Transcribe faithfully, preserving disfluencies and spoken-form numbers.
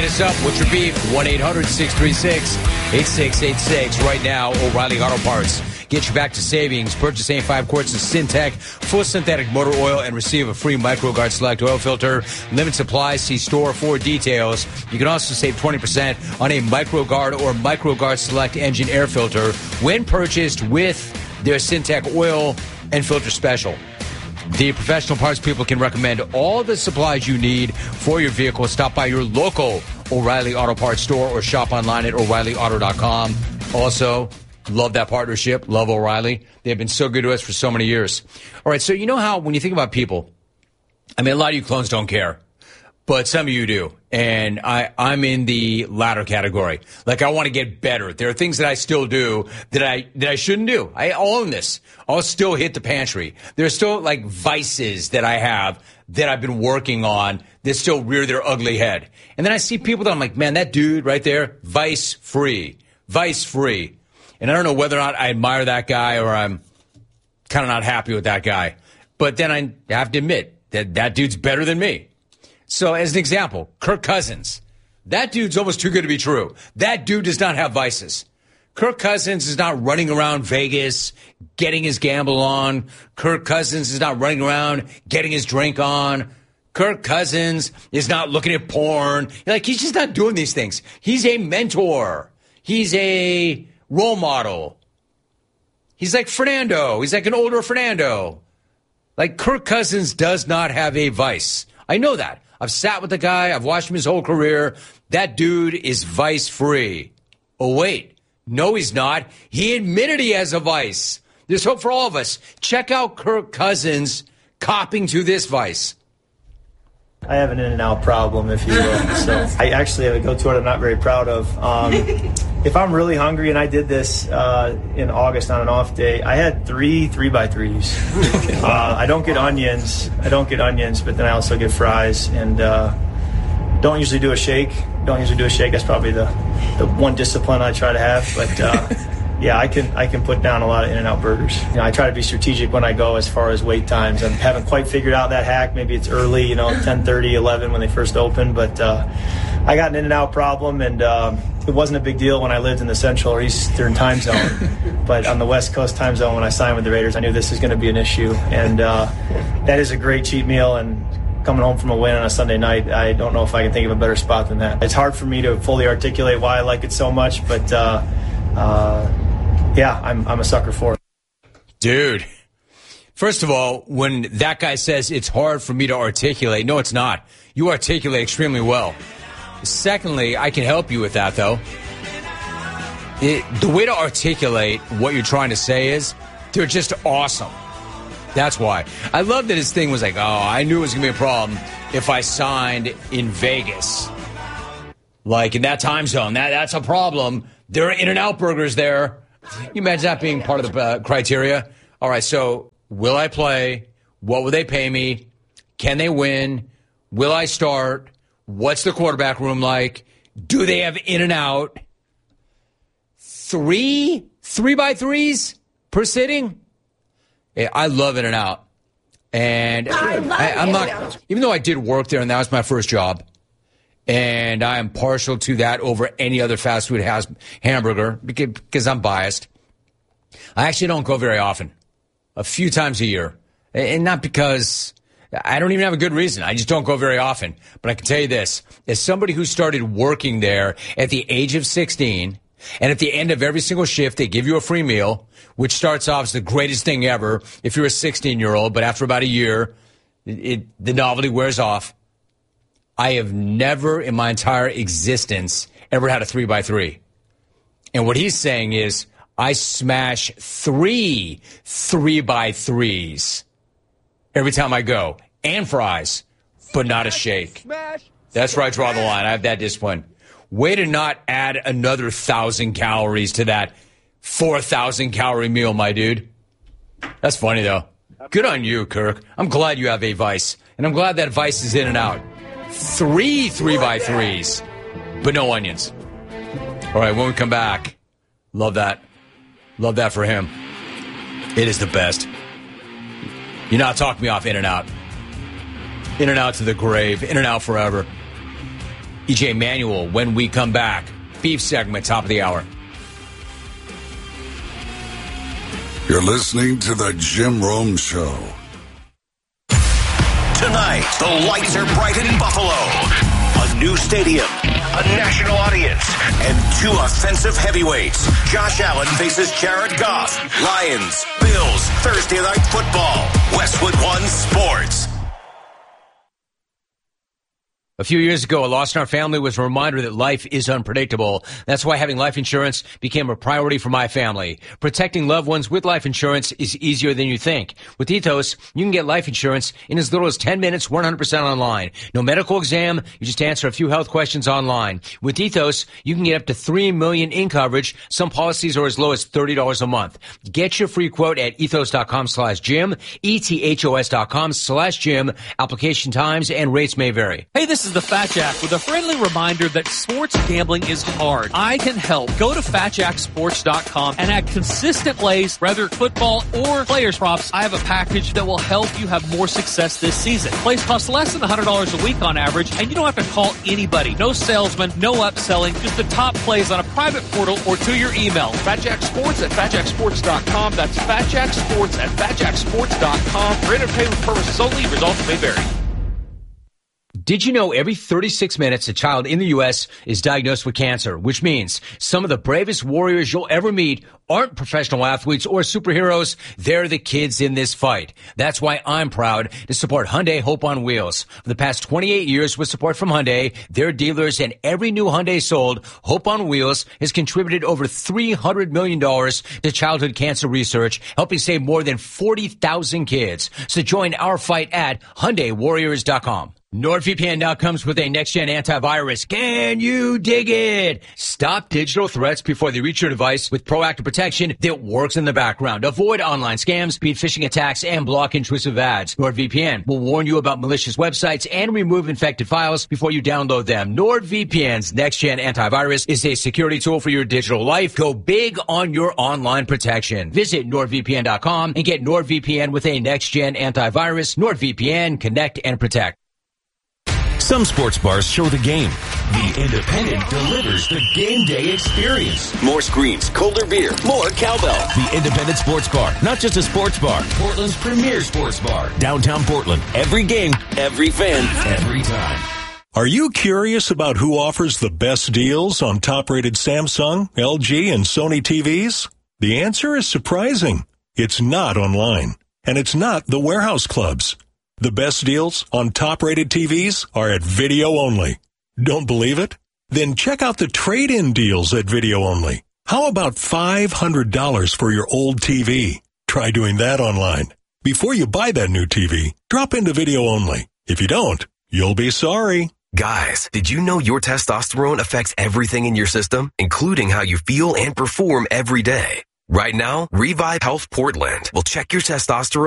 us up. What's your beef? one eight hundred six three six eight six eight six. Right now, O'Reilly Auto Parts. Get you back to savings. Purchase eighty-five quarts of Syntec full synthetic motor oil and receive a free MicroGuard Select oil filter. Limit supply. See store for details. You can also save twenty percent on a MicroGuard or MicroGuard Select engine air filter when purchased with their Syntec oil and filter special. The professional parts people can recommend all the supplies you need for your vehicle. Stop by your local O'Reilly Auto Parts store or shop online at O'Reilly Auto dot com. Also, love that partnership. Love O'Reilly. They've been so good to us for so many years. All right, so you know how when you think about people, I mean, a lot of you clones don't care, but some of you do. And I, I'm in the latter category. Like, I want to get better. There are things that I still do that I that I shouldn't do. I own this. I'll still hit the pantry. There are still, like, vices that I have that I've been working on that still rear their ugly head. And then I see people that I'm like, man, that dude right there, vice-free. Vice-free. And I don't know whether or not I admire that guy or I'm kind of not happy with that guy. But then I have to admit that that dude's better than me. So, as an example, Kirk Cousins. That dude's almost too good to be true. That dude does not have vices. Kirk Cousins is not running around Vegas getting his gamble on. Kirk Cousins is not running around getting his drink on. Kirk Cousins is not looking at porn. Like, he's just not doing these things. He's a mentor. He's a role model. He's like Fernando. He's like an older Fernando. Like, Kirk Cousins does not have a vice. I know that. I've sat with the guy. I've watched him his whole career. That dude is vice-free. Oh, wait. No, he's not. He admitted he has a vice. There's hope for all of us. Check out Kirk Cousins copping to this vice. I have an in-and-out problem, if you will. So I actually have a go-to I'm not very proud of. Um, if I'm really hungry, and I did this uh, in August on an off day, I had three three-by-threes. Uh, I don't get onions. I don't get onions, but then I also get fries. And uh, don't usually do a shake. Don't usually do a shake. That's probably the, the one discipline I try to have. But, uh, yeah, I can I can put down a lot of In-N-Out burgers. You know, I try to be strategic when I go as far as wait times. I haven't quite figured out that hack. Maybe it's early, you know, ten thirty, eleven when they first open. But uh, I got an In-N-Out problem, and um, it wasn't a big deal when I lived in the Central or Eastern time zone. But on the West Coast time zone, when I signed with the Raiders, I knew this was going to be an issue. And uh, that is a great cheat meal. And coming home from a win on a Sunday night, I don't know if I can think of a better spot than that. It's hard for me to fully articulate why I like it so much, but uh, uh, yeah, I'm I'm a sucker for it. Dude, first of all, when that guy says it's hard for me to articulate, no, it's not. You articulate extremely well. Secondly, I can help you with that, though. It, the way to articulate what you're trying to say is they're just awesome. That's why. I love that his thing was like, oh, I knew it was going to be a problem if I signed in Vegas. Like, in that time zone. That That's a problem. There are In-N-Out burgers there. You imagine that being part of the uh, criteria? All right, so will I play? What will they pay me? Can they win? Will I start? What's the quarterback room like? Do they have In-N-Out? Three? Three by threes per sitting? Yeah, I love In-N-Out. And I love I, I'm not, even though I did work there and that was my first job, and I am partial to that over any other fast food has, hamburger because, because I'm biased. I actually don't go very often, a few times a year. And not because I don't even have a good reason. I just don't go very often. But I can tell you this, as somebody who started working there at the age of sixteen, and at the end of every single shift, they give you a free meal, which starts off as the greatest thing ever if you're a sixteen-year-old. But after about a year, it, it, the novelty wears off. I have never in my entire existence ever had a three by three. And what he's saying is I smash three three by threes every time I go, and fries, but not a shake. That's where I draw the line. I have that discipline. Way to not add another thousand calories to that four thousand calorie meal, my dude. That's funny, though. Good on you, Kirk. I'm glad you have a vice, and I'm glad that vice is In-N-Out. Three three by threes, but no onions. All right, when we come back, love that. Love that for him. It is the best. You're not talking me off In-N-Out. In-N-Out to the grave. In-N-Out forever. E J Manuel when we come back. Beef segment, top of the hour. You're listening to the Jim Rome Show. Tonight, the lights are bright in Buffalo. A new stadium, a national audience, and two offensive heavyweights. Josh Allen faces Jared Goff. Lions, Bills, Thursday Night Football. Westwood One Sports. A few years ago, a loss in our family was a reminder that life is unpredictable. That's why having life insurance became a priority for my family. Protecting loved ones with life insurance is easier than you think. With Ethos, you can get life insurance in as little as ten minutes, one hundred percent online. No medical exam, you just answer a few health questions online. With Ethos, you can get up to three million dollars in coverage. Some policies are as low as thirty dollars a month. Get your free quote at ethos.com slash Jim, E-T-H-O-S dot com slash Jim. Application times and rates may vary. Hey, this is the Fat Jack with a friendly reminder that sports gambling is hard. I can help. Go to fat jack sports dot com and add consistent plays, whether football or players props. I have a package that will help you have more success this season. Plays cost less than one hundred dollars a week on average, and you don't have to call anybody. No salesman, no upselling, just the top plays on a private portal or to your email. Fat Jack Sports at fat jack sports dot com. That's Fat Jack Sports at fat jack sports dot com. For entertainment purposes only, results may vary. Did you know every thirty-six minutes a child in the U S is diagnosed with cancer, which means some of the bravest warriors you'll ever meet aren't professional athletes or superheroes. They're the kids in this fight. That's why I'm proud to support Hyundai Hope on Wheels. For the past twenty-eight years with support from Hyundai, their dealers, and every new Hyundai sold, Hope on Wheels has contributed over three hundred million dollars to childhood cancer research, helping save more than forty thousand kids. So join our fight at Hyundai Warriors dot com. NordVPN now comes with a next-gen antivirus. Can you dig it? Stop digital threats before they reach your device with proactive protection that works in the background. Avoid online scams, beat phishing attacks, and block intrusive ads. NordVPN will warn you about malicious websites and remove infected files before you download them. NordVPN's next-gen antivirus is a security tool for your digital life. Go big on your online protection. Visit nord V P N dot com and get NordVPN with a next-gen antivirus. NordVPN, connect and protect. Some sports bars show the game. The Independent delivers the game day experience. More screens, colder beer, more cowbell. The Independent Sports Bar, not just a sports bar, Portland's premier sports bar. Downtown Portland, every game, Every fan, every time. Are you curious about who offers the best deals on top-rated Samsung, L G, and Sony T Vs? The answer is surprising. It's not online, and it's not the warehouse clubs. The best deals on top-rated T Vs are at Video Only. Don't believe it? Then check out the trade-in deals at Video Only. How about five hundred dollars for your old T V? Try doing that online. Before you buy that new T V, drop into Video Only. If you don't, you'll be sorry. Guys, did you know your testosterone affects everything in your system, including how you feel and perform every day? Right now, Revive Health Portland will check your testosterone